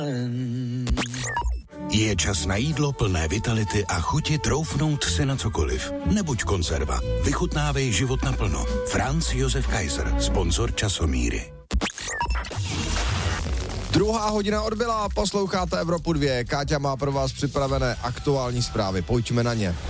Je čas na jídlo plné vitality a chuti troufnout si na cokoliv. Nebuď konzerva. Vychutnávej život naplno. Franz Josef Kaiser, sponzor Časomíry. 2. hodina odbyla, posloucháte Evropu 2. Káťa má pro vás připravené aktuální zprávy. Pojďme na ně.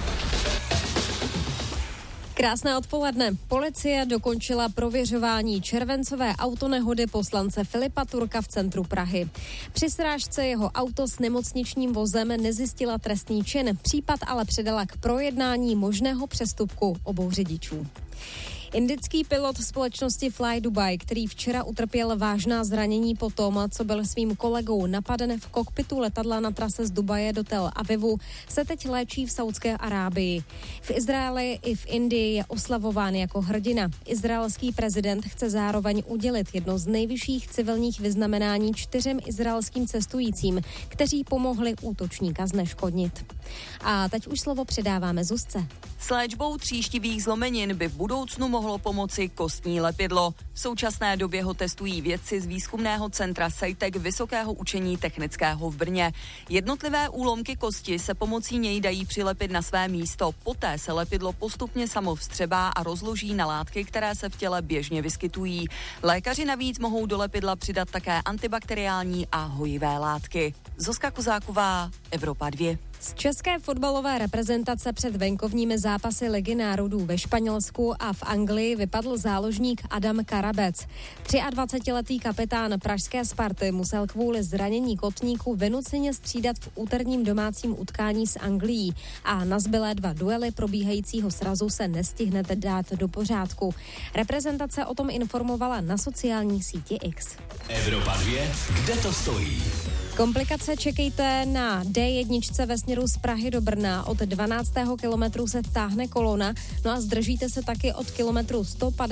Krásné odpoledne. Policie dokončila prověřování červencové autonehody poslance Filipa Turka v centru Prahy. Při srážce jeho auto s nemocničním vozem nezjistila trestný čin. Případ ale předala k projednání možného přestupku obou řidičů. Indický pilot společnosti Fly Dubai, který včera utrpěl vážná zranění po tom, co byl svým kolegou napaden v kokpitu letadla na trase z Dubaje do Tel Avivu, se teď léčí v Saudské Arábii. V Izraeli i v Indii je oslavován jako hrdina. Izraelský prezident chce zároveň udělit jedno z nejvyšších civilních vyznamenání 4 izraelským cestujícím, kteří pomohli útočníka zneškodnit. A teď už slovo předáváme Zuzce. S léčbou tříštivých zlomenin by v budoucnu mohlo pomoci kostní lepidlo. V současné době ho testují vědci z výzkumného centra SEITEC Vysokého učení technického v Brně. Jednotlivé úlomky kosti se pomocí něj dají přilepit na své místo. Poté se lepidlo postupně samo vstřebá a rozloží na látky, které se v těle běžně vyskytují. Lékaři navíc mohou do lepidla přidat také antibakteriální a hojivé látky. Zuzka Kozáková, Evropa 2. Z české fotbalové reprezentace před venkovními zápasy Ligy národů ve Španělsku a v Anglii vypadl záložník Adam Karabec. 23letý kapitán pražské Sparty musel kvůli zranění kotníku vynuceně střídat v úterním domácím utkání s Anglií a na zbylé 2 duely probíhajícího srazu se nestihne dát do pořádku. Reprezentace o tom informovala na sociální síti X. Evropa 2, kde to stojí? Komplikace čekejte na D1 ve směru z Prahy do Brna. Od 12. kilometru se táhne kolona, no a zdržíte se taky od kilometru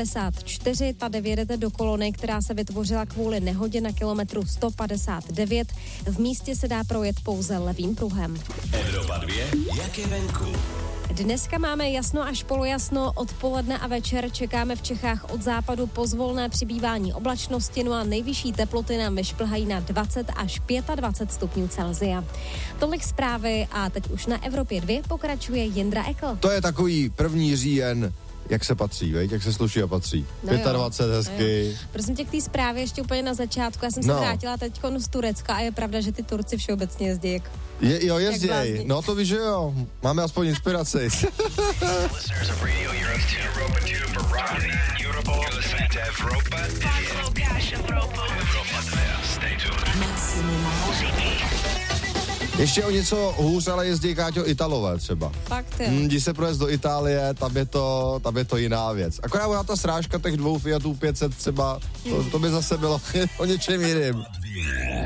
154. Tady vjedete do kolony, která se vytvořila kvůli nehodě na kilometru 159. V místě se dá projet pouze levým pruhem. Evropa 2, jak je venku? Dneska máme jasno až polojasno, odpoledne a večer čekáme v Čechách od západu pozvolné přibývání oblačnosti, no a nejvyšší teploty nám vyšplhají na 20 až 25 stupňů Celsia. Tolik zprávy a teď už na Evropě 2 pokračuje Jindra Ekl. To je takový 1. říjen, jak se patří, veď? Jak se sluší a patří. No 25 hezky. Prosím tě, k té zprávě ještě úplně na začátku. Já jsem se vrátila teď z Turecka a je pravda, že ty Turci všeobecně jezdí Jezděj. No to víš, že jo. Máme aspoň inspiraci. Ještě o něco hůř, ale jezdí, Káťo, Italové třeba. Fakt, jo. Když se projezd do Itálie, tam je to jiná věc. Akorát ona ta srážka těch 2 Fiatů 500 třeba, to by zase bylo o něčem jiným.